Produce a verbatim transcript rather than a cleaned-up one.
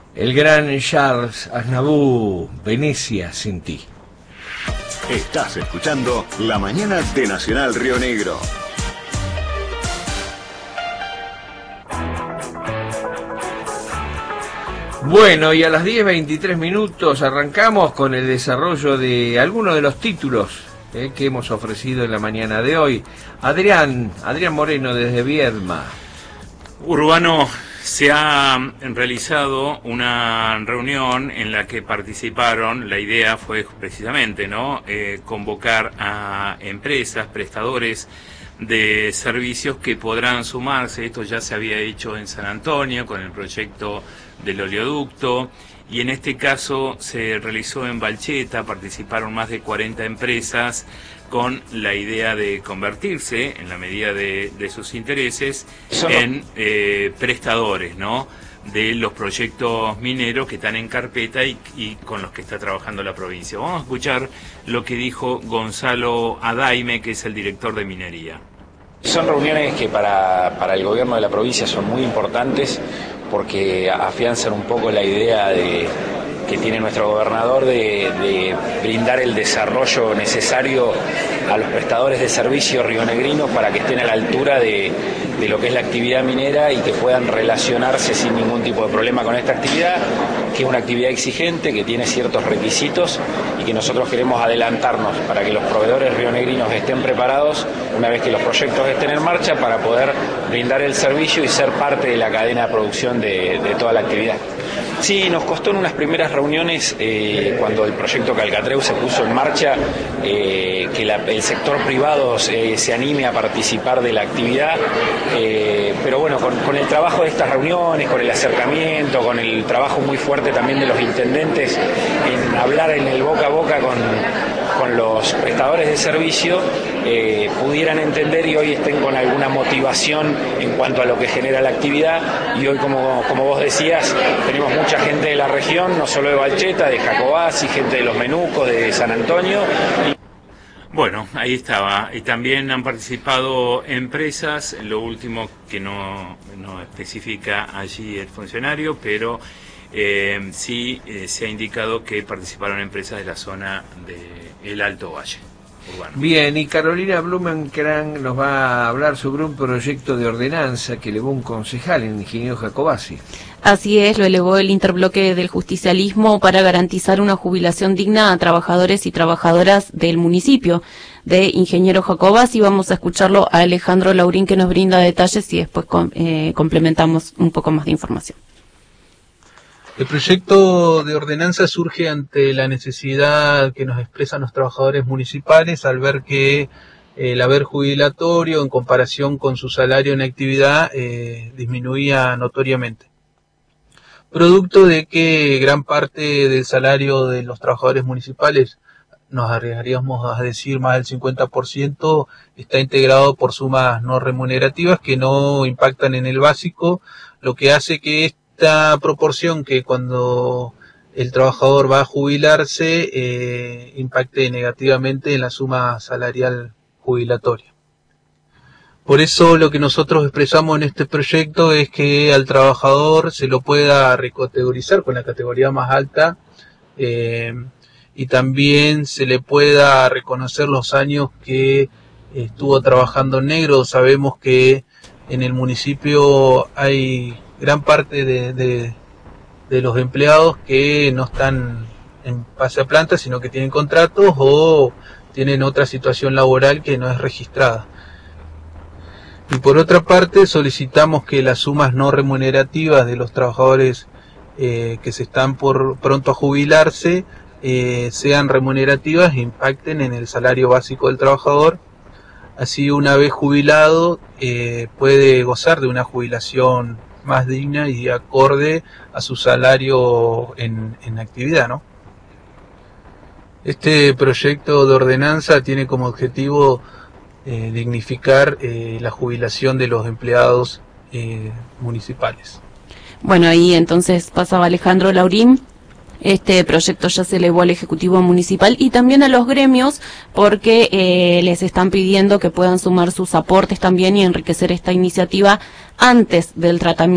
el gran Charles Aznavour, Venecia sin ti. Estás escuchando La Mañana de Nacional Río Negro. Bueno, y a las diez veintitrés minutos arrancamos con el desarrollo de algunos de los títulos eh, que hemos ofrecido en la mañana de hoy. Adrián, Adrián Moreno desde Viedma. Urbano, se ha realizado una reunión en la que participaron, la idea fue precisamente, ¿no?, eh, convocar a empresas, prestadores de servicios que podrán sumarse. Esto ya se había hecho en San Antonio con el proyecto del oleoducto, y en este caso se realizó en Balcheta. Participaron más de cuarenta empresas con la idea de convertirse, en la medida de, de sus intereses, en eh, prestadores, ¿no?, de los proyectos mineros que están en carpeta y, y con los que está trabajando la provincia. Vamos a escuchar lo que dijo Gonzalo Adaime, que es el director de minería. Son reuniones que para, para el gobierno de la provincia son muy importantes, porque afianzan un poco la idea de, que tiene nuestro gobernador de, de brindar el desarrollo necesario a los prestadores de servicios rionegrinos para que estén a la altura de, de lo que es la actividad minera y que puedan relacionarse sin ningún tipo de problema con esta actividad, que es una actividad exigente, que tiene ciertos requisitos y que nosotros queremos adelantarnos para que los proveedores rionegrinos estén preparados una vez que los proyectos estén en marcha para poder brindar el servicio y ser parte de la cadena de producción de, de toda la actividad. Sí, nos costó en unas primeras reuniones, eh, cuando el proyecto Calcatreu se puso en marcha, eh, que la, el sector privado eh, se anime a participar de la actividad, eh, pero bueno, con, con el trabajo de estas reuniones, con el acercamiento, con el trabajo muy fuerte también de los intendentes en hablar en el boca a boca con, con los prestadores de servicio, eh, pudieran entender y hoy estén con alguna motivación en cuanto a lo que genera la actividad. Y hoy, como, como vos decías, tenemos mucha gente de la región, no solo de Balcheta, de Jacobasi, gente de Los Menucos, de San Antonio. Y... Bueno, ahí estaba. Y también han participado empresas, lo último que no, no especifica allí el funcionario, pero eh, sí eh, se ha indicado que participaron empresas de la zona del Alto Valle Urbano. Bien, y Carolina Blumenkran nos va a hablar sobre un proyecto de ordenanza que elevó un concejal, el ingeniero Jacobasi. Así es, lo elevó el interbloque del justicialismo para garantizar una jubilación digna a trabajadores y trabajadoras del municipio de Ingeniero Jacobasi. Vamos a escucharlo a Alejandro Laurín, que nos brinda detalles, y después eh, complementamos un poco más de información. El proyecto de ordenanza surge ante la necesidad que nos expresan los trabajadores municipales al ver que el haber jubilatorio en comparación con su salario en actividad eh, disminuía notoriamente. Producto de que gran parte del salario de los trabajadores municipales, nos arriesgaríamos a decir más del cincuenta por ciento, está integrado por sumas no remunerativas que no impactan en el básico, lo que hace que esta proporción, que cuando el trabajador va a jubilarse eh, impacte negativamente en la suma salarial jubilatoria. Por eso lo que nosotros expresamos en este proyecto es que al trabajador se lo pueda recategorizar con la categoría más alta eh, y también se le pueda reconocer los años que estuvo trabajando en negro. Sabemos que en el municipio hay gran parte de, de, de los empleados que no están en pase a planta, sino que tienen contratos o tienen otra situación laboral que no es registrada. Y por otra parte, solicitamos que las sumas no remunerativas de los trabajadores eh, que se están por pronto a jubilarse eh, sean remunerativas e impacten en el salario básico del trabajador. Así, una vez jubilado, eh, puede gozar de una jubilación más digna y acorde a su salario en, en actividad, ¿no? Este proyecto de ordenanza tiene como objetivo eh, dignificar eh, la jubilación de los empleados eh, municipales. Bueno, ahí entonces pasaba Alejandro Laurín. Este proyecto ya se elevó al Ejecutivo Municipal y también a los gremios, porque eh, les están pidiendo que puedan sumar sus aportes también y enriquecer esta iniciativa antes del tratamiento